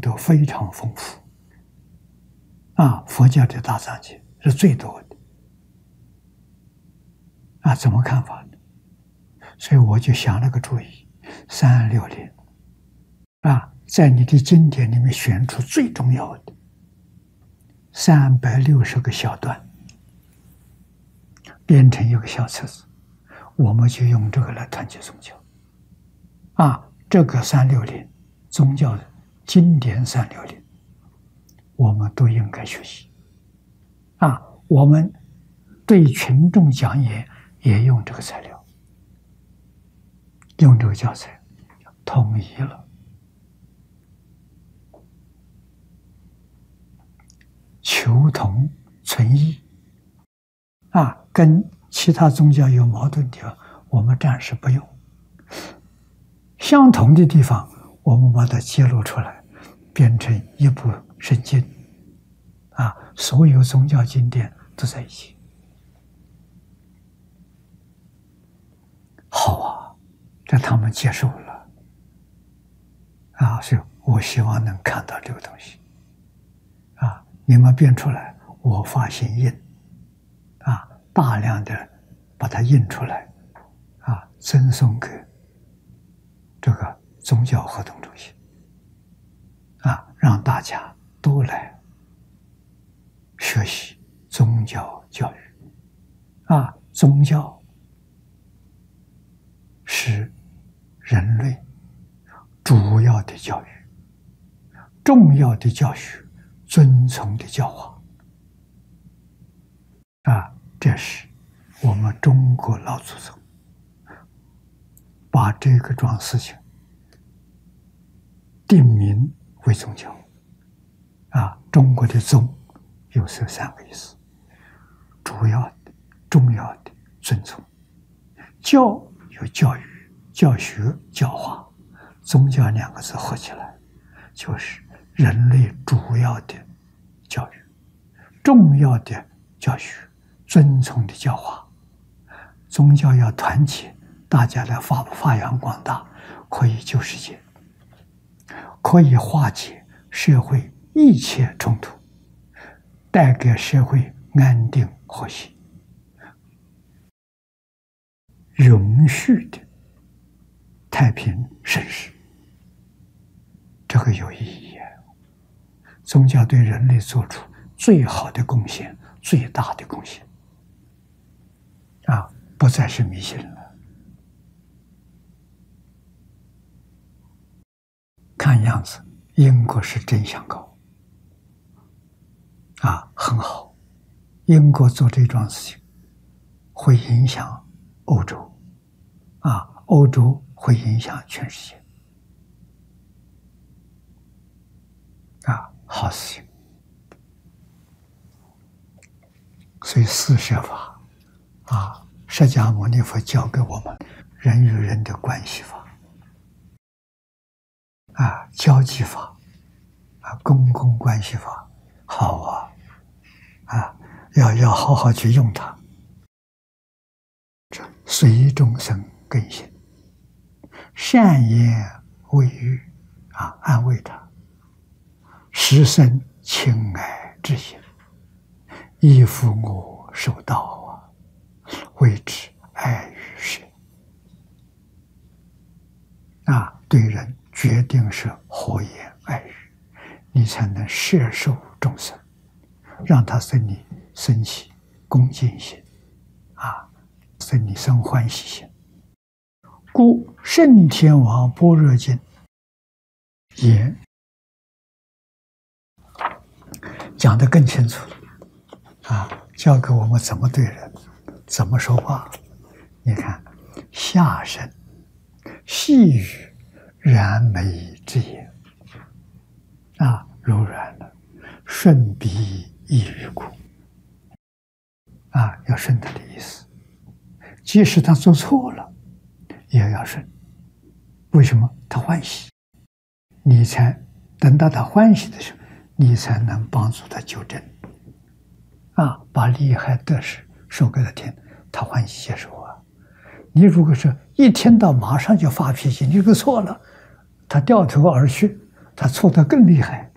就非常丰富。佛教的大藏经是最多的。怎么看法呢？所以我就想了个主意，360在你的经典里面选出最重要的360个小段，编成一个小册子，我们就用这个来团结宗教。这个360宗教的经典360，我们都应该学习。我们对群众讲演也用这个材料，用这个教材，统一了。求同存异跟其他宗教有矛盾的地方，我们暂时不用。相同的地方，我们把它揭露出来，变成一部圣经。所有宗教经典都在一起。好这他们接受了。所以我希望能看到这个东西。你们编出来，我发心印，大量的把它印出来，赠送给这个宗教活动中心，让大家都来学习宗教教育。宗教是人类主要的教育，重要的教学，遵从的教化。这是我们中国老祖宗把这个桩事情定名为宗教。中国的宗有这3个意思：主要的、重要的、遵从。教有教育、教学、教化，宗教2个字合起来，就是人类主要的教育、重要的教学、遵从的教化。宗教要团结，大家来发扬光大，可以救世界，可以化解社会一切冲突，带给社会安定和谐，永续的太平盛世。这个有意义。宗教对人类做出最好的贡献，最大的贡献。不再是迷信了。看样子，英国是真想搞。很好。英国做这桩事情，会影响欧洲。欧洲会影响全世界。好事情。所以四摄法释迦牟尼佛教给我们人与人的关系法交际法公共关系法。好要好好去用它。随众生根性，善言慰喻安慰他，实生亲爱之心，依附我受道谓之爱与学。对人决定是和颜爱语，你才能摄受众生，让他生你生起恭敬心生你生欢喜心。故圣天王般若经也讲得更清楚了教给我们怎么对人，怎么说话。你看，下生细语然美之言柔软的，顺彼益于故要顺他的意思。即使他做错了，也要顺。为什么？他欢喜，你才等到他欢喜的时候，你才能帮助他纠正把利害得失说给他听，他欢喜接受你如果是一听到马上就发脾气，你这个错了，他掉头而去， 他错得更厉害。